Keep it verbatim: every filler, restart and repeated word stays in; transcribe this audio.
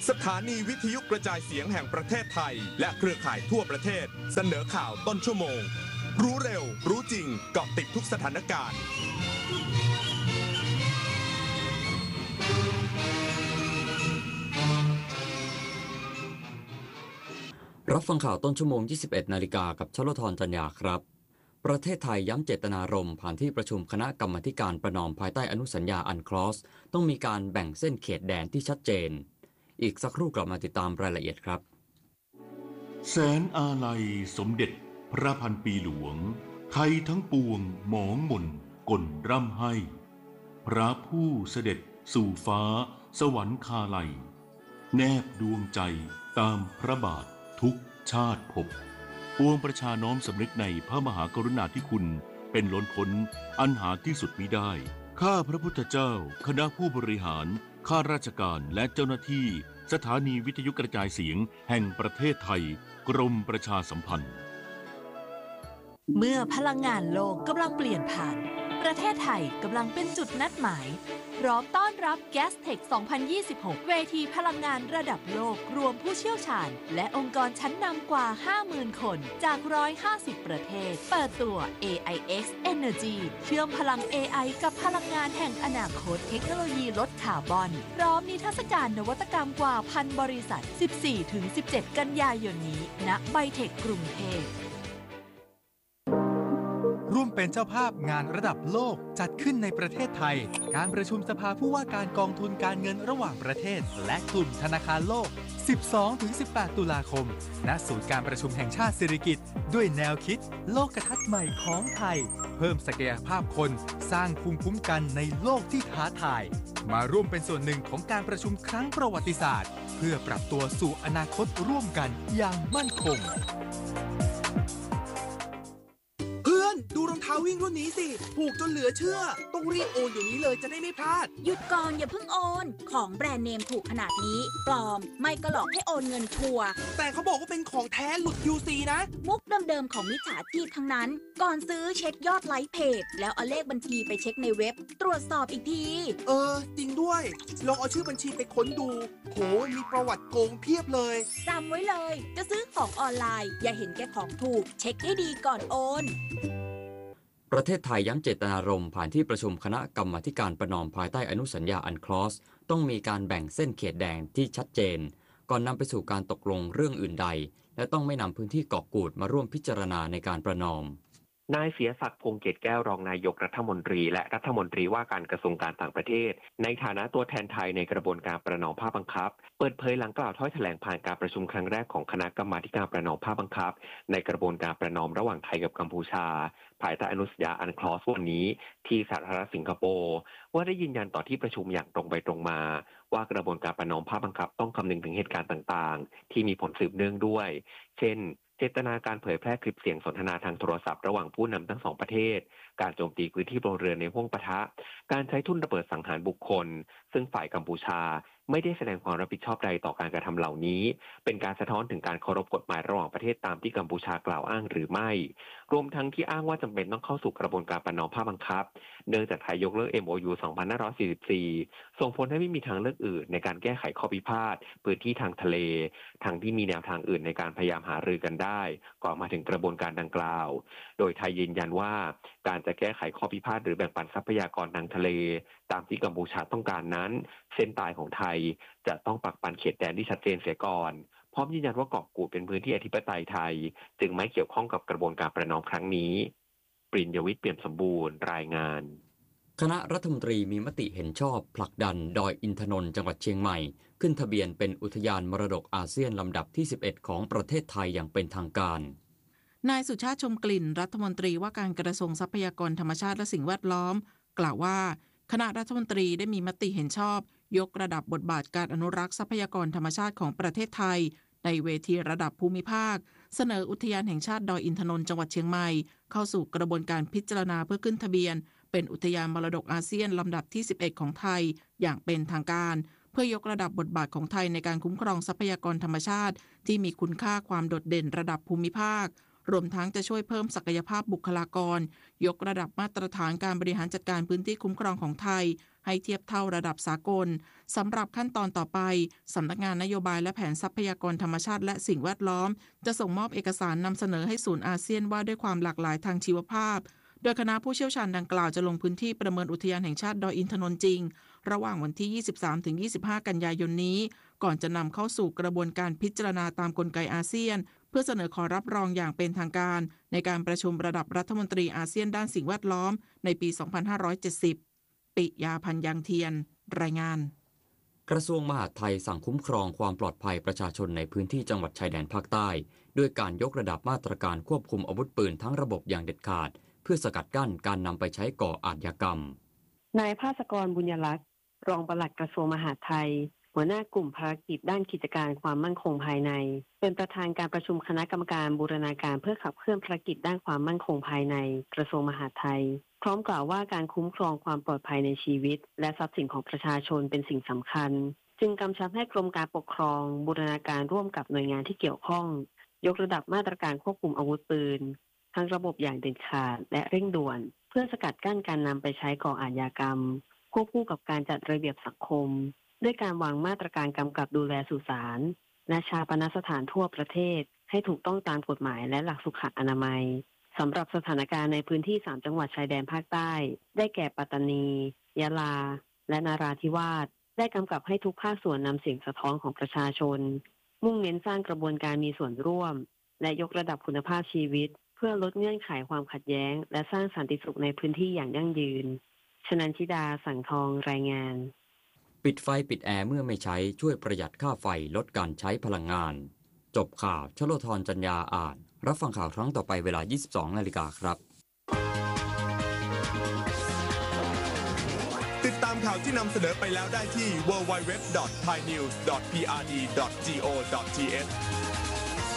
สถานีวิทยุกระจายเสียงแห่งประเทศไทยและเครือข่ายทั่วประเทศเสนอข่าวต้นชั่วโมงรู้เร็วรู้จริงเกาะติดทุกสถานการณ์รับฟังข่าวต้นชั่วโมง ยี่สิบเอ็ด นาฬิกากับชลธร จันยาครับประเทศไทยย้ำเจตนารมณ์ผ่านที่ประชุมคณะกรรมาธิการประนอมภายใต้อนุสัญญาอันคลอสต้องมีการแบ่งเส้นเขตแดนที่ชัดเจนอีกสักครู่กลับมาติดตามรายละเอียดครับแสนอาลัยสมเด็จพระพันปีหลวงไทยทั้งปวงหมองหม่นก่นร่ำให้พระผู้เสด็จสู่ฟ้าสวรรคาลัยแนบดวงใจตามพระบาททุกชาติภพปวงประชาน้อมสำนึกในพระมหากรุณาธิคุณเป็นล้นพ้นอันหาที่สุดมิได้ข้าพระพุทธเจ้าคณะผู้บริหารข้าราชการและเจ้าหน้าที่สถานีวิทยุกระจายเสียงแห่งประเทศไทยกรมประชาสัมพันธ์เมื่อพลังงานโลกกำลังเปลี่ยนผ่านประเทศไทยกำลังเป็นจุดนัดหมายพร้อมต้อนรับ Gastech สองพันยี่สิบหก เวทีพลังงานระดับโลกรวมผู้เชี่ยวชาญและองค์กรชั้นนำกว่า ห้าหมื่น คนจาก หนึ่งร้อยห้าสิบ ประเทศเปิดตัว เอ ไอ เอ็กซ์ Energy เชื่อมพลัง เอ ไอ กับพลังงานแห่งอนาคตเทคโนโลยีลดคาร์บอนพร้อมนิทรรศการนวัตกรรมกว่าพันบริษัท สิบสี่ถึงสิบเจ็ด กันยายนนี้ณไบเทคกรุงเทพร่วมเป็นเจ้าภาพงานระดับโลกจัดขึ้นในประเทศไทยการประชุมสภาผู้ว่าการกองทุนการเงินระหว่างประเทศและกลุ่มธนาคารโลก สิบสองถึงสิบแปด ตุลาคมณศูนย์การประชุมแห่งชาติสิริกิติ์ด้วยแนวคิดโลกทัศน์ใหม่ของไทยเพิ่มศักยภาพคนสร้างภูมิคุ้มกันในโลกที่ท้าทายมาร่วมเป็นส่วนหนึ่งของการประชุมครั้งประวัติศาสตร์เพื่อปรับตัวสู่อนาคตร่วมกันอย่างมั่นคงดูรองเท้าวิ่งรุ่นนี้สิถูกจนเหลือเชื่อต้องรีบโอนเดี๋ยวนี้เลยจะได้ไม่พลาดหยุดก่อนอย่าเพิ่งโอนของแบรนด์เนมถูกขนาดนี้ปลอมไม่ก็หลอกให้โอนเงินชัวร์แต่เขาบอกว่าเป็นของแท้หลุด ยู ซี นะมุกเดิมๆของมิจฉาชีพทั้งนั้นก่อนซื้อเช็คยอดไลค์เพจแล้วเอาเลขบัญชีไปเช็คในเว็บตรวจสอบอีกทีเออจริงด้วยลองเอาชื่อบัญชีไปค้นดูโหมีประวัติโกงเพียบเลยจำไว้เลยจะซื้อของออนไลน์อย่าเห็นแก่ของถูกเช็คให้ดีก่อนโอนประเทศไทยย้ำเจตนารมณ์ผ่านที่ประชุมคณะกรรมาธิการประนอมภายใต้อนุสัญญาอันคลอสต้องมีการแบ่งเส้นเขตแดนที่ชัดเจนก่อนนำไปสู่การตกลงเรื่องอื่นใดและต้องไม่นำพื้นที่เกาะกูดมาร่วมพิจารณาในการประนอมนายเสียศักดิ์พงษ์เกตแก้วรองนายกรัฐมนตรีและรัฐมนตรีว่าการกระทรวงการต่างประเทศในฐานะตัวแทนไทยในกระบวนการประนอมภาคบังคับเปิดเผยหลังกล่าวถ้อยแถลงผ่านการประชุมครั้งแรกของคณะกรรมาธิการประนอมภาคบังคับในกระบวนการประนอมระหว่างไทยกับกัมพูชาภายใต้อนุสัญญาอันคลอสวันนี้ที่สาธารณรัฐสิงคโปร์ว่าได้ยืนยันต่อที่ประชุมอย่างตรงไปตรงมาว่ากระบวนการประนอมภาคบังคับต้องคำนึงถึงเหตุการณ์ต่างๆที่มีผลสืบเนื่องด้วยเช่นเจตนาการเผยแพร่คลิปเสียงสนทนาทางโทรศัพท์ระหว่างผู้นำทั้งสองประเทศการโจมตีพื้นที่พลเรือนในห้วงปะทะการใช้ทุ่นระเบิดสังหารบุคคลซึ่งฝ่ายกัมพูชาไม่ได้แสดงความรับผิดชอบใดต่อการกระทำเหล่านี้เป็นการสะท้อนถึงการเคารพกฎหมายระหว่างประเทศตามที่กัมพูชากล่าวอ้างหรือไม่รวมทั้งที่อ้างว่าจำเป็นต้องเข้าสู่กระบวนการประนอมภาคบังคับเนื่องจากไทยยกเลิก เอ็ม โอ ยู สองพันห้าร้อยสี่สิบสี่ส่งผลให้ไม่มีทางเลือกอื่นในการแก้ไขข้อพิพาทพื้นที่ทางทะเลทั้งที่มีแนวทางอื่นในการพยายามหารือกันได้ก่อนมาถึงกระบวนการดังกล่าวโดยไทยยืนยันว่าการจะแก้ไขข้อพิพาทหรือแบ่งปันทรัพยากรทางทะเลตามที่กัมพูชาต้องการนั้นเส้นตายของไทยจะต้องปักปันเขตแดนที่ชัดเจนเสียก่อนพร้อมยืนยันว่าเกาะกูดเป็นพื้นที่อธิปไตยไทยจึงไม่เกี่ยวข้องกับกระบวนการประนอมครั้งนี้ปริญญวิทย์เปี่ยมสมบูรณ์รายงานคณะรัฐมนตรีมีมติเห็นชอบผลักดันดอยอินทนนท์จังหวัดเชียงใหม่ขึ้นทะเบียนเป็นอุทยานมรดกอาเซียนลำดับที่สิบเอ็ดของประเทศไทยอย่างเป็นทางการนายสุชาติชมกลิ่นรัฐมนตรีว่าการกระทรวงทรัพยากรธรรมชาติและสิ่งแวดล้อมกล่าวว่าคณะรัฐมนตรีได้มีมติเห็นชอบยกระดับบทบาทการอนุรักษ์ทรัพยากรธรรมชาติของประเทศไทยในเวทีระดับภูมิภาคเสนออุทยานแห่งชาติดอยอินทนนท์จังหวัดเชียงใหม่เข้าสู่กระบวนการพิจารณาเพื่อขึ้นทะเบียนเป็นอุทยานมรดกอาเซียนลำดับที่สิบเอ็ดของไทยอย่างเป็นทางการเพื่อยกระดับบทบาทของไทยในการคุ้มครองทรัพยากรธรรมชาติที่มีคุณค่าความโดดเด่นระดับภูมิภาครวมทั้งจะช่วยเพิ่มศักยภาพบุคลากรยกระดับมาตรฐานการบริหารจัดการพื้นที่คุ้มครองของไทยให้เทียบเท่าระดับสากลสำหรับขั้นตอนต่อไปสำนักงานนโยบายและแผนทรัพยากรธรรมชาติและสิ่งแวดล้อมจะส่งมอบเอกสารนำเสนอให้ศูนย์อาเซียนว่าด้วยความหลากหลายทางชีวภาพโดยคณะผู้เชี่ยวชาญดังกล่าวจะลงพื้นที่ประเมินอุทยานแห่งชาติดอยอินทนนท์จริงระหว่างวันที่ ยี่สิบสามถึงยี่สิบห้า กันยายนนี้ก่อนจะนำเข้าสู่กระบวนการพิจารณาตามกลไกอาเซียนเพื่อเสนอขอรับรองอย่างเป็นทางการในการประชุมระดับรัฐมนตรีอาเซียนด้านสิ่งแวดล้อมในปี สองพันห้าร้อยเจ็ดสิบ ปิยาพันธ์ยังเทียนรายงานกระทรวงมหาดไทยสั่งคุ้มครองความปลอดภัยประชาชนในพื้นที่จังหวัดชายแดนภาคใต้ด้วยการยกระดับมาตรการควบคุมอาวุธปืนทั้งระบบอย่างเด็ดขาดเพื่อสกัดกั้นการนำไปใช้ก่ออาชญากรรมนายภาสกรบุญยลักษณ์รองปลัดกระทรวงมหาดไทยหัวหน้ากลุ่มภารกิจด้านกิจการความมั่นคงภายในเป็นประธานการประชุมคณะกรรมการบูรณาการเพื่อขับเคลื่อนภารกิจด้านความมั่นคงภายในกระทรวงมหาดไทยพร้อมกล่าวว่าการคุ้มครองความปลอดภัยในชีวิตและทรัพย์สินของประชาชนเป็นสิ่งสำคัญจึงกำชับให้กรมการปกครองบูรณาการร่วมกับหน่วยงานที่เกี่ยวข้องยกระดับมาตรการควบคุมอาวุธปืนทั้งระบบอย่างเด็ดขาดและเร่งด่วนเพื่อสกัดกั้นการนำไปใช้ก่ออาชญากรรมควบคู่กับการจัดระเบียบสังคมด้วยการวางมาตรการกำกับดูแลสุสานและฌาปนสถานทั่วประเทศให้ถูกต้องตามกฎหมายและหลักสุขอนามัยสำหรับสถานการณ์ในพื้นที่สามจังหวัดชายแดนภาคใต้ได้แก่ปัตตานียะลาและนราธิวาสได้กำกับให้ทุกภาคส่วนนำเสียงสะท้อนของประชาชนมุ่งเน้นสร้างกระบวนการมีส่วนร่วมและยกระดับคุณภาพชีวิตเพื่อลดเงื่อนไขความขัดแย้งและสร้างสันติสุขในพื้นที่อย่างยั่งยืนชนันชิดาสังทองรายงานปิดไฟปิดแอร์เมื่อไม่ใช้ช่วยประหยัดค่าไฟลดการใช้พลังงานจบข่าวชโลธรจัญญาอ่านรับฟังข่าวครั้งต่อไปเวลา ยี่สิบสองนาฬิกาครับติดตามข่าวที่นำเสนอไปแล้วได้ที่ ดับเบิลยู ดับเบิลยู ดับเบิลยู ดอท ไทยนิวส์ ดอท พี อาร์ ดี ดอท จี โอ ดอท ที เอช